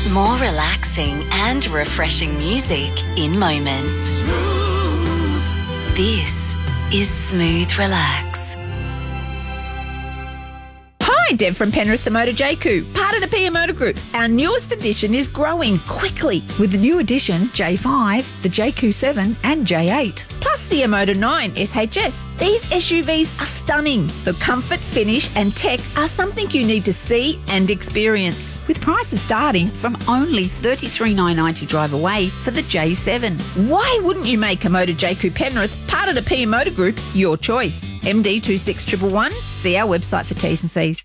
More relaxing and refreshing music in moments. This is Smooth Relax. Hi, Deb from Penrith the Motor JQ, part of the PM Motor Group. Our newest edition is growing quickly with the new edition J5, the JQ7 and J8, plus the Emoda 9 SHS. These SUVs are stunning. The comfort, finish and tech are something you need to see and experience, with prices starting from only $33,990 drive away for the J7. Why wouldn't you make Emoda JQ Penrith, part of the PM Motor Group, your choice? MD26111. See our website for T's and C's.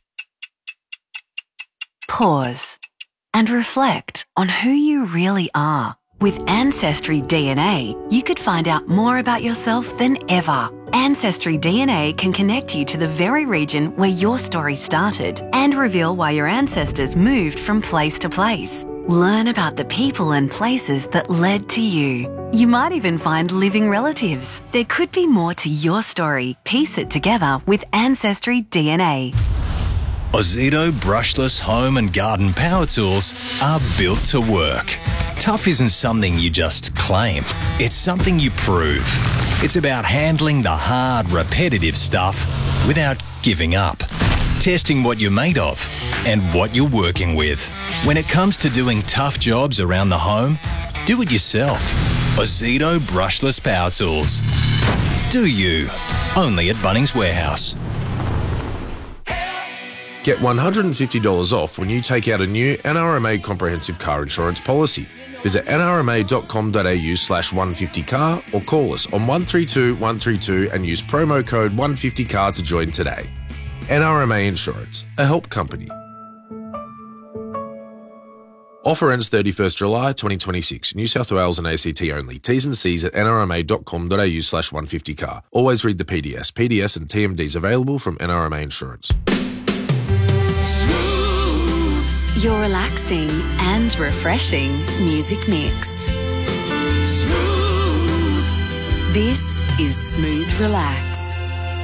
Pause and reflect on who you really are. With Ancestry DNA, you could find out more about yourself than ever. Ancestry DNA can connect you to the very region where your story started and reveal why your ancestors moved from place to place. Learn about the people and places that led to you. You might even find living relatives. There could be more to your story. Piece it together with Ancestry DNA. Ozito brushless home and garden power tools are built to work. Tough isn't something you just claim, it's something you prove. It's about handling the hard, repetitive stuff without giving up. Testing what you're made of and what you're working with. When it comes to doing tough jobs around the home, do it yourself. Ozito brushless power tools. Do you? Only at Bunnings Warehouse. Get $150 off when you take out a new NRMA comprehensive car insurance policy. Visit nrma.com.au/150car or call us on 132 132 and use promo code 150car to join today. NRMA Insurance, a help company. Offer ends 31st July 2026. New South Wales and ACT only. T's and C's at nrma.com.au/150car. Always read the PDS. PDS and TMDs available from NRMA Insurance. Your relaxing and refreshing music mix. This is Smooth Relax.